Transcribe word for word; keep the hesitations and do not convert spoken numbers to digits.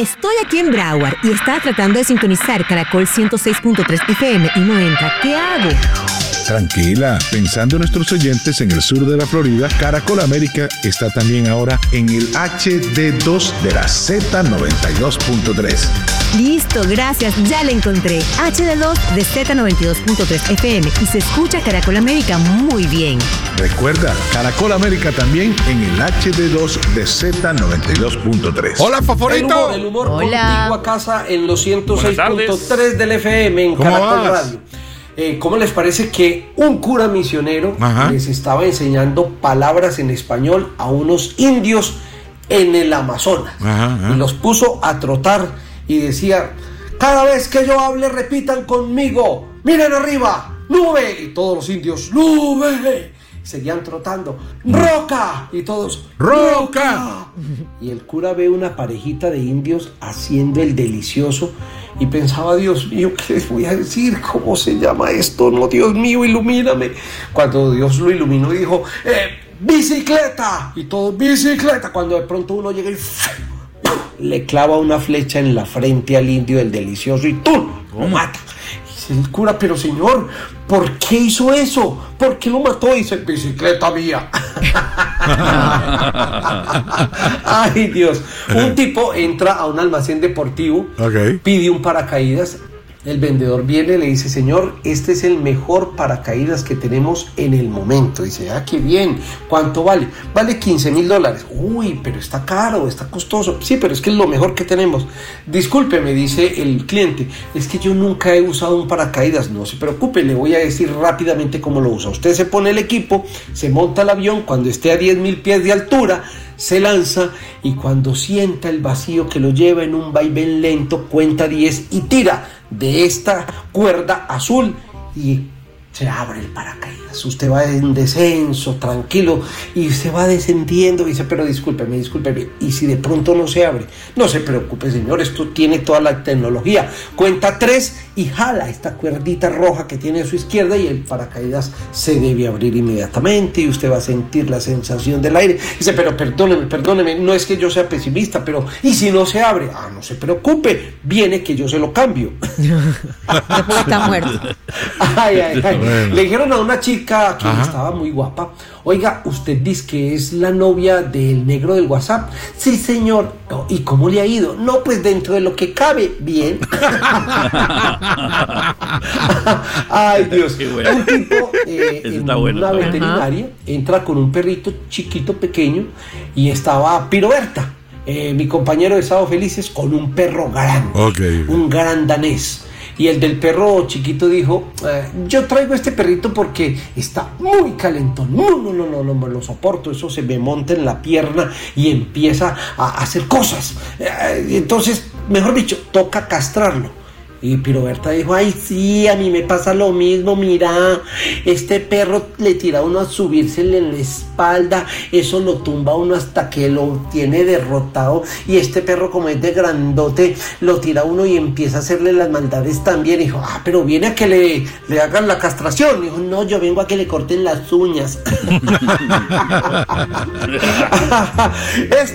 Estoy aquí en Broward y estaba tratando de sintonizar Caracol ciento seis punto tres F M y no entra. ¿Qué hago? Tranquila, pensando en nuestros oyentes en el sur de la Florida, Caracol América está también ahora en el H D dos de la Z noventa y dos punto tres. Listo, gracias, ya la encontré. H D dos de Z noventa y dos punto tres F M y se escucha Caracol América muy bien. Recuerda, Caracol América también en el H D dos de Z noventa y dos punto tres. Hola, Favorito. El humor, el humor Hola. Contigo a casa en los ciento seis punto tres del F M en Caracol Radio. Eh, ¿Cómo les parece que un cura misionero Ajá. les estaba enseñando palabras en español a unos indios en el Amazonas? Ajá, ajá. Y los puso a trotar y decía: cada vez que yo hable repitan conmigo, miren arriba, nube, y todos los indios, nube. Seguían trotando, roca, y todos, roca. Y el cura ve una parejita de indios haciendo el delicioso y pensaba: Dios mío, ¿qué les voy a decir? ¿Cómo se llama esto? No, Dios mío, ilumíname. Cuando Dios lo iluminó, dijo: eh, bicicleta. Y todos, bicicleta. Cuando de pronto uno llega y le clava una flecha en la frente al indio del delicioso y ¡tum! Lo mata. Y dice el cura: pero señor, ¿por qué hizo eso? ¿Por qué lo mató? Y dice: bicicleta mía. Ay, Dios. Un tipo entra a un almacén deportivo, okay. pide un paracaídas. El vendedor viene y le dice: señor, este es el mejor paracaídas que tenemos en el momento. Dice: ah, qué bien. ¿Cuánto vale? Vale quince mil dólares. Uy, pero está caro, está costoso. Sí, pero es que es lo mejor que tenemos. Disculpe, me dice el cliente, es que yo nunca he usado un paracaídas. No se preocupe, le voy a decir rápidamente cómo lo usa. Usted se pone el equipo, se monta el avión, cuando esté a diez mil pies de altura, se lanza y cuando sienta el vacío que lo lleva en un vaivén lento, cuenta diez y tira de esta cuerda azul y se abre el paracaídas. Usted va en descenso, tranquilo, y se va descendiendo y dice: pero discúlpeme, discúlpeme. Y si de pronto no se abre, no se preocupe, señor, esto tiene toda la tecnología. Cuenta tres y jala esta cuerdita roja que tiene a su izquierda y el paracaídas se debe abrir inmediatamente y usted va a sentir la sensación del aire. Dice: pero perdóneme, perdóneme, no es que yo sea pesimista, pero ¿y si no se abre? Ah, no se preocupe, viene que yo se lo cambio. Después está muerto. Ay, ay, ay. Bueno. Le dijeron a una chica que Ajá. estaba muy guapa: oiga, usted dice que es la novia del negro del WhatsApp. Sí, señor. No, ¿y cómo le ha ido? No, pues dentro de lo que cabe, bien. Ay, Dios. Bueno. Un tipo eh, en bueno, una veterinaria Ajá. entra con un perrito chiquito, pequeño, y estaba Piroberta, eh, mi compañero de Sábado Felices, con un perro grande, okay. un gran danés. Y el del perro chiquito dijo: eh, yo traigo este perrito porque está muy calentón. No, no, no, no, no me lo soporto. Eso se me monta en la pierna y empieza a hacer cosas. Eh, entonces, mejor dicho, toca castrarlo. Y Piroberta dijo: ay, sí, a mí me pasa lo mismo, mira, este perro le tira a uno a subírsele en la espalda, eso lo tumba a uno hasta que lo tiene derrotado, y este perro, como es de grandote, lo tira a uno y empieza a hacerle las maldades también. Y dijo: ah, pero viene a que le, le hagan la castración. Y dijo: no, yo vengo a que le corten las uñas.